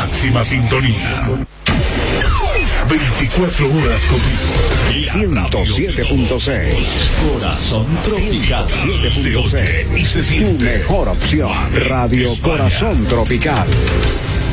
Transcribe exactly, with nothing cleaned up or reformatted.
máxima sintonía. veinticuatro horas contigo. ciento siete punto seis. Corazón Tropical. ciento siete punto seis. Tu mejor opción. Radio Corazón Tropical.